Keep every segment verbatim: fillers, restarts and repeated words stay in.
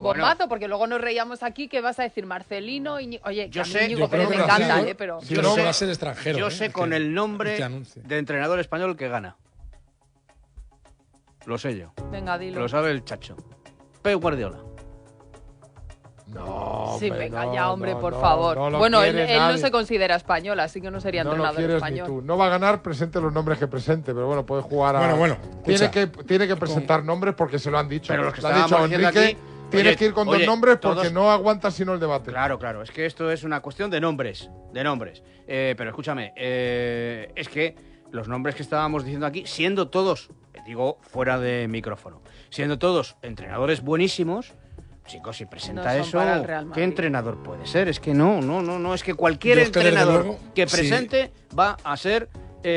bombazo, bueno. porque luego nos reíamos aquí que vas a decir Marcelino, Iñigo. Oye, Yo que a mí sé, Íñigo yo Pérez creo me que encanta, Brasil, ¿eh? Pero... Si Yo no, sé- va a ser extranjero. Yo ¿eh? sé Es con que el nombre este anuncio. de entrenador español que gana. Lo sé yo. Venga, dilo. Lo sabe el chacho. Pep Guardiola. No, Sí, hombre, venga no, ya, hombre, no, por no, favor. no lo bueno, él, quiere él no nadie. se considera español, así que no sería No lo entrenador quieres español. ni tú. No va a ganar, presente los nombres que presente, pero bueno, puede jugar a... Bueno, bueno, Tiene escucha. que, tiene que presentar nombres porque se lo han dicho. Pero los que Le ha dicho estábamos diciendo Enrique, aquí, tienes oye, que ir con oye, dos nombres todos- porque no aguanta sino el debate. Claro, claro. Es que esto es una cuestión de nombres. De nombres. Eh, pero escúchame, eh, es que los nombres que estábamos diciendo aquí, siendo todos, digo, fuera de micrófono, siendo todos entrenadores buenísimos, chicos, si presenta No son eso, para el Real Madrid. ¿qué entrenador puede ser? Es que no, no, no, no. Es que cualquier Yo es que, desde entrenador luego, que sí. presente va a ser.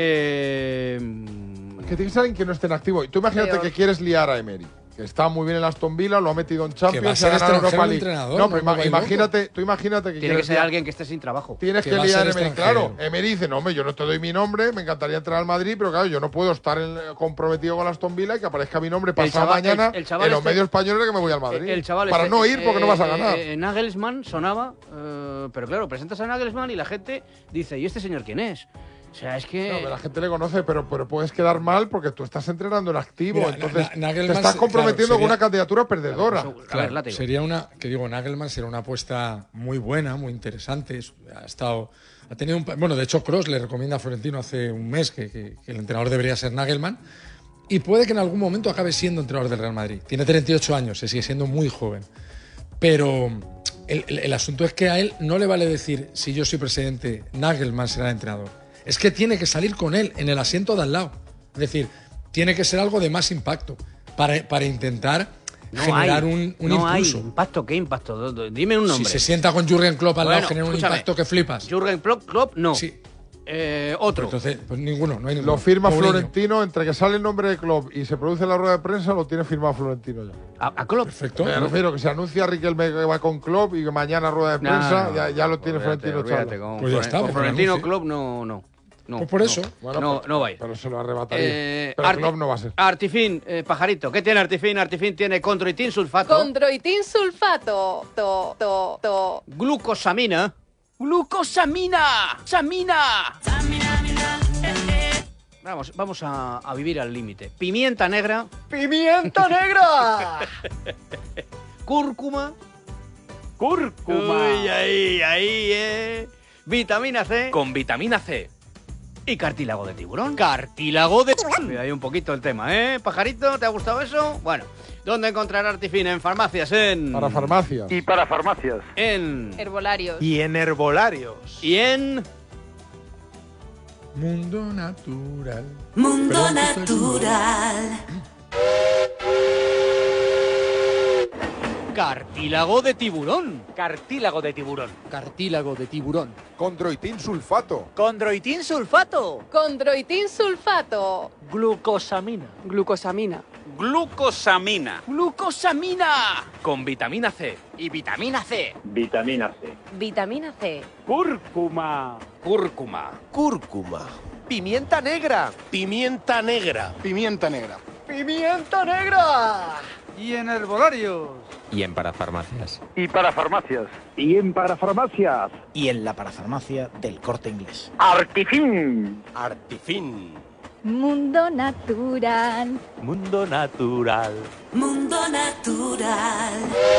Eh, Que tiene que ser alguien que no esté en activo. Y tú imagínate Peor. que quieres liar a Emery, que está muy bien en Aston Villa, lo ha metido en Que va a Champions, ser y ha ganado extranjero Europa el League. entrenador, No, no pero me ima- vais imagínate, tú imagínate que tiene que quieres ser liar- alguien que esté sin trabajo. Tienes que que va a liar a ser Emery. extranjero. Claro, Emery dice, no, hombre, yo no te doy mi nombre, me encantaría entrar al Madrid, pero claro, yo no puedo estar en- comprometido con Aston Villa y que aparezca mi nombre pasado chaval- mañana el- el chaval en los este- medios españoles de que me voy al Madrid. El chaval Para este, no ir porque eh, no vas a eh, ganar. eh, Nagelsmann sonaba, eh, pero claro, presentas a Nagelsmann y la gente dice, ¿y este señor quién es? O sea, es que... No, pero la gente le conoce, pero, pero puedes quedar mal porque tú estás entrenando en activo. Mira, entonces Na- Nagelsmann te estás se- comprometiendo claro, con una sería- candidatura perdedora. Claro, pues, a Claro, ver, látigo. sería una, que digo, Nagelman será una apuesta muy buena, muy interesante. Es- Ha estado, ha tenido un, pa- bueno, de hecho, Kroos le recomienda a Florentino hace un mes que, que- que el entrenador debería ser Nagelman. Y puede que en algún momento acabe siendo entrenador del Real Madrid. Tiene treinta y ocho años, se sigue siendo muy joven. Pero el, el- el asunto es que a él no le vale decir, si yo soy presidente, Nagelman será el entrenador. Es que tiene que salir con él en el asiento de al lado. Es decir, tiene que ser algo de más impacto para, para intentar No generar hay, un, un no hay impulso. impacto. ¿Qué impacto? Do- do- Dime un Si nombre. se sienta con Jürgen Klopp al Bueno, lado, genera un escúchame. impacto que flipas. Jürgen Klopp, Klopp no. Sí. Eh, otro. Entonces, pues ninguno, no hay ninguno. Lo firma Mourinho. Florentino, entre que sale el nombre de Klopp y se produce la rueda de prensa, lo tiene firmado Florentino ya. A, a Klopp. Perfecto. Me refiero que se anuncia Riquelme que va con Klopp y que mañana rueda de No, prensa, no, ya, ya lo tiene olvídate, Florentino olvídate, echado. con, Pues ya con- está, con pues Florentino anuncie. Klopp no, no. no Pues por no. eso. Bueno, no, pero- no va a ir. Pero se lo arrebataría. Eh, pero Arti- Klopp no va a ser. Artifin, eh, pajarito. ¿Qué tiene Artifin? Artifin tiene condroitin sulfato, Condroitin sulfato. To, to, to. glucosamina. ¡Glucosamina! ¡Samina! Vamos, vamos a, a vivir al límite. Pimienta negra. ¡Pimienta negra! Cúrcuma. Cúrcuma. Uy, ahí, ahí, eh. Vitamina C. Con vitamina C. Y cartílago de tiburón. Cartílago de tiburón. Cuida ahí un poquito el tema, ¿eh? Pajarito, ¿te ha gustado eso? Bueno, ¿dónde encontrar Artifin? En farmacias, en... Para farmacias. Y para farmacias. En... Herbolarios. Y en herbolarios. Y en... Mundo natural. Mundo Perdón, que estoy natural. Cartílago de tiburón. Cartílago de tiburón. Cartílago de tiburón. Condroitin sulfato. Condroitin sulfato. Condroitin sulfato. Glucosamina. Glucosamina. Glucosamina. ¡Glucosamina! Con vitamina C. Y vitamina C. Vitamina C. Vitamina C. Cúrcuma. Cúrcuma. Cúrcuma. Pimienta negra. Pimienta negra. Pimienta negra. ¡Pimienta negra! Y en herbolarios. Y en parafarmacias. Y para farmacias. Y en parafarmacias. Y en la parafarmacia del Corte Inglés. Artifin. Artifin. Mundo natural. Mundo natural. Mundo natural.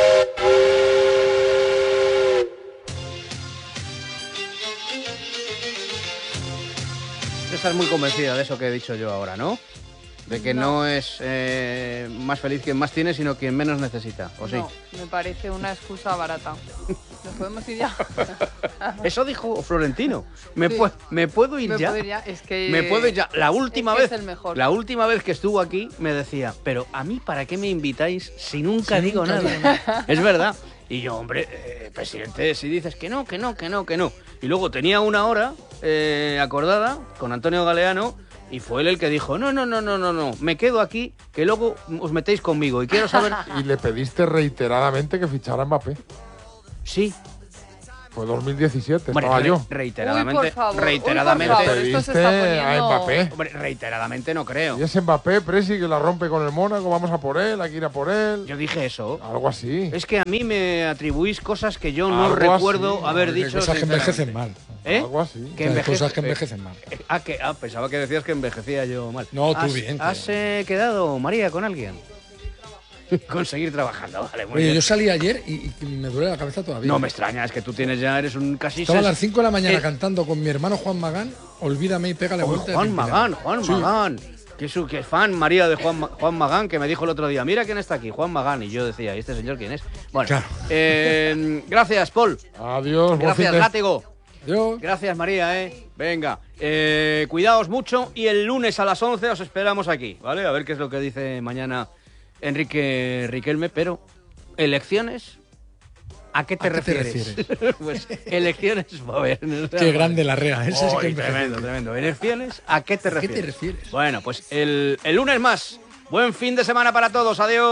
Estás muy convencida de eso que he dicho yo ahora, ¿no? De que no, No. es eh, más feliz quien más tiene, sino quien menos necesita, ¿o sí? No, me parece una excusa barata. ¿Nos podemos ir ya? Eso dijo Florentino. ¿Me, Sí. pu- ¿me puedo ir Me ya? puedo ir ya, es que... Me puedo ir ya. La última es que vez, es el mejor. la última vez que estuvo aquí me decía, pero a mí ¿para qué me invitáis si nunca Si digo nunca nada? digo nada. Es verdad. Y yo, hombre, eh, presidente, si dices que no, que no, que no, que no. Y luego tenía una hora eh, acordada con Antonio Galeano y fue él el que dijo, no, no, no, no, no, no, me quedo aquí, que luego os metéis conmigo y quiero saber... Y le pediste reiteradamente que fichara a Mbappé. Sí, Fue dos mil diecisiete, Hombre, estaba re- yo. reiteradamente, Uy, por favor, reiteradamente, uy, por favor, esto se está Pediste a poniendo- Mbappé. hombre, reiteradamente no creo. Y es Mbappé, Presi, que la rompe con el Mónaco, vamos a por él, hay que ir a por él. Yo dije eso. Algo así. Es que a mí me atribuís cosas que yo no Algo recuerdo así. haber Hay dicho. cosas que sinceramente. envejecen mal. ¿Eh? Algo así. Que Hay envejece- cosas que eh, envejecen mal. eh, Ah, que, ah, pensaba que decías que envejecía yo mal. No, tú ¿Has, bien, ¿Has tú. eh, quedado, María, con alguien? Con seguir trabajando, vale, muy Oye, bien. yo salí ayer y, y me duele la cabeza todavía. No me extraña, es que tú tienes ya, eres un casi... Estaba a ses- las cinco de la mañana Eh, cantando con mi hermano Juan Magán, Olvídame y pégale oh, vuelta. de Juan Pimpinela. Magán, Juan Sí. Magán. Que es, que es fan, María, de Juan, Ma- Juan Magán, que me dijo el otro día, mira quién está aquí, Juan Magán. Y yo decía, ¿y este señor quién es? Bueno, Claro. eh, gracias, Paul. Adiós, buen fin Gracias, de- Látigo. Yo, Gracias, María, ¿eh? Venga, eh, cuidaos mucho y el lunes a las once os esperamos aquí, ¿vale? A ver qué es lo que dice mañana Enrique Riquelme, pero ¿elecciones? ¿A qué te ¿A qué te refieres? Pues elecciones, a ver. qué grande la rea. Ese sí que Uy, envejece. tremendo, tremendo. ¿Elecciones? ¿A qué te ¿A qué refieres? te refieres? Bueno, pues el, el lunes más. Buen fin de semana para todos. Adiós.